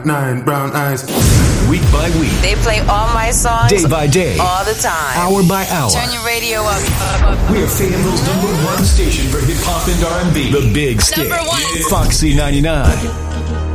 Nine brown eyes. Week by week. They play all my songs. Day by day. All the time. Hour by hour. Turn your radio up. We are Fayetteville's #1 station for hip hop and R&B. The Big Stick. Number one. Foxy 99.